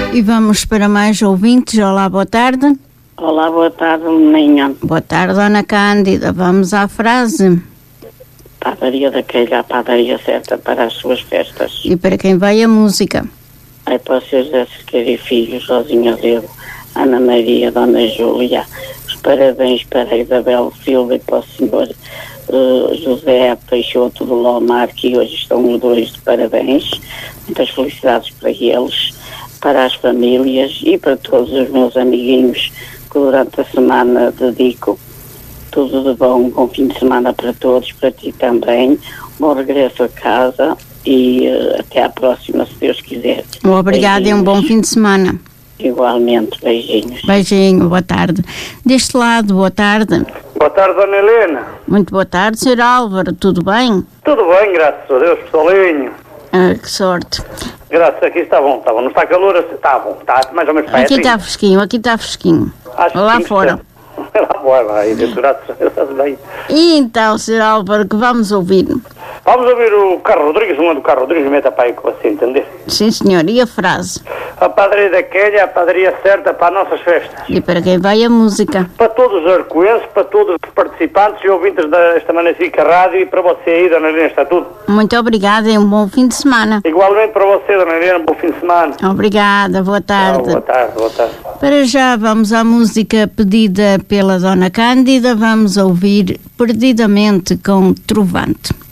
E vamos para mais ouvintes. Olá, boa tarde. Olá, boa tarde, menina. Boa tarde, Dona Cândida. Vamos à frase. Padaria daquela, a padaria certa para as suas festas. E para quem vai a música? Aí para o Sr. José Cerqueira e Filhos, Rosinha Dedo, Ana Maria, Dona Júlia. Os parabéns para a Isabel Silva e para o Sr. José Peixoto do Lomar, que hoje estão os dois de parabéns. Muitas felicidades para eles, para as famílias e para todos os meus amiguinhos que durante a semana dedico. Tudo de bom, um bom fim de semana para todos, para ti também. Bom regresso a casa e até à próxima, se Deus quiser. Obrigada e um bom fim de semana. Igualmente, beijinhos. Beijinho, boa tarde. Deste lado, boa tarde. Boa tarde, Dona Helena. Muito boa tarde, Sr. Álvaro, tudo bem? Tudo bem, graças a Deus, pessoalinho. Que sorte. Graças, aqui está bom. Não está calor, está bom, está mais ou menos para aqui está fresquinho, Lá fora. Lá fora, vai, graças a Deus, bem. E então, Sr. Álvaro, que vamos ouvir? Vamos ouvir o Carlos Rodrigues, uma do Carlos Rodrigues, meta para aí com você, entender? Sim, senhor, e a frase? A padaria daquela, a padaria certa para as nossas festas. E para quem vai a música? Para todos os arcoenses, para todos os participantes e ouvintes desta Magnífica Rádio e para você aí, Dona Helena, está tudo. Muito obrigada e um bom fim de semana. Igualmente para você, Dona Helena, um bom fim de semana. Obrigada, boa tarde. Boa tarde, boa tarde. Para já vamos à música pedida pela Dona Cândida, vamos ouvir Perdidamente com Trovante.